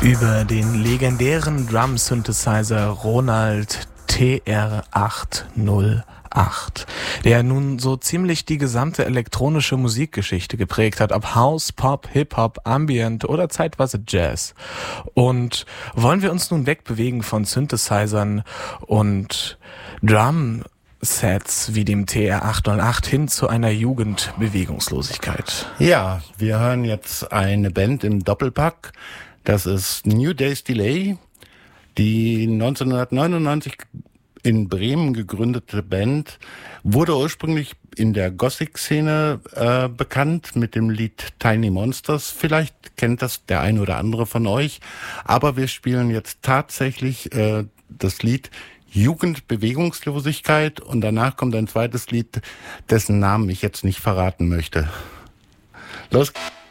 Über den legendären Drum-Synthesizer Ronald TR-808, der nun so ziemlich die gesamte elektronische Musikgeschichte geprägt hat, ob House, Pop, Hip-Hop, Ambient oder zeitweise Jazz. Und wollen wir uns nun wegbewegen von Synthesizern und Drum-Sets wie dem TR-808 hin zu einer Jugendbewegungslosigkeit? Ja, wir hören jetzt eine Band im Doppelpack. Das ist New Days Delay, die 1999 in Bremen gegründete Band, wurde ursprünglich in der Gothic-Szene bekannt mit dem Lied Tiny Monsters. Vielleicht kennt das der eine oder andere von euch, aber wir spielen jetzt tatsächlich das Lied Jugendbewegungslosigkeit und danach kommt ein zweites Lied, dessen Namen ich jetzt nicht verraten möchte. Los geht's.